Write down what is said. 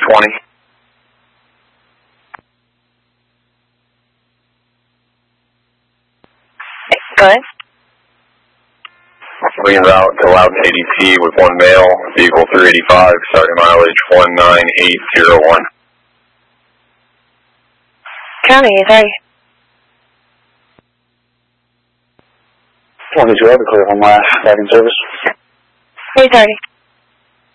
20. Go ahead. Lean route to Loudon ADT with one male, vehicle 385, starting mileage 19801. County, sorry. 22, I have a clear home last, back in service. 8:30.